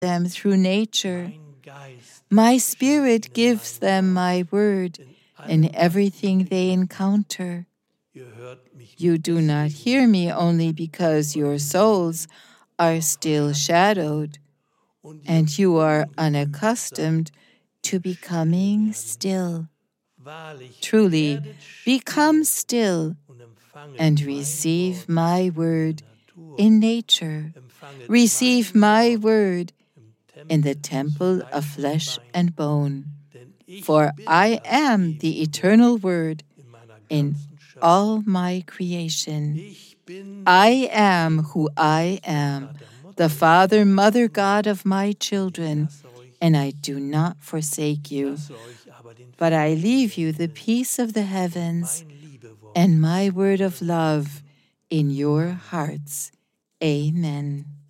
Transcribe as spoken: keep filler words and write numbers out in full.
them through nature. My spirit gives them my word in everything they encounter. You do not hear me only because your souls are still shadowed, and you are unaccustomed to becoming still. Truly, become still and receive my word in nature. Receive my word in the temple of flesh and bone. For I am the eternal word in all my creation. I am who I am, the Father, Mother, God of my children, and I do not forsake you. But I leave you the peace of the heavens and my word of love in your hearts. Amen.